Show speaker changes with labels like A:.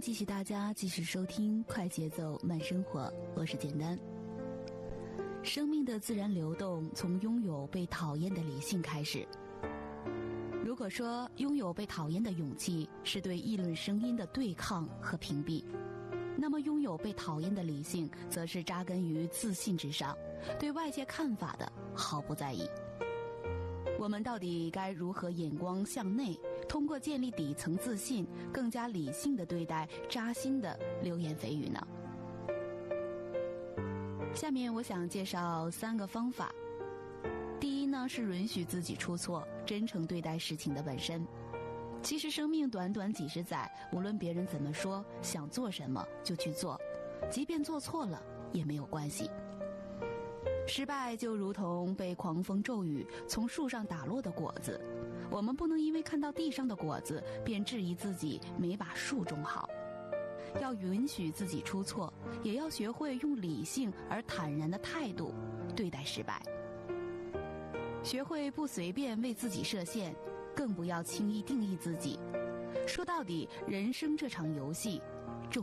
A: 继续大家继续收听快节奏慢生活，我是简单。生命的自然流动从拥有被讨厌的理性开始。如果说拥有被讨厌的勇气是对议论声音的对抗和屏蔽，那么拥有被讨厌的理性则是扎根于自信之上，对外界看法的毫不在意。我们到底该如何眼光向内，通过建立底层自信，更加理性地对待扎心的流言蜚语呢？下面我想介绍3个方法。第一呢，是允许自己出错，真诚对待事情的本身。其实生命短短几十载，无论别人怎么说，想做什么就去做，即便做错了也没有关系。失败就如同被狂风骤雨从树上打落的果子，我们不能因为看到地上的果子便质疑自己没把树种好。要允许自己出错，也要学会用理性而坦然的态度对待失败。学会不随便为自己设限，更不要轻易定义自己。说到底，人生这场游戏，